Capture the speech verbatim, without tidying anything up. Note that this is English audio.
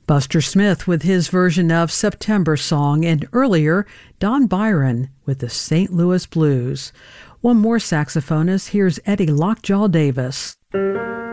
Buster Smith with his version of September Song, and earlier, Don Byron with the Saint Louis Blues. One more saxophonist, here's Eddie Lockjaw Davis.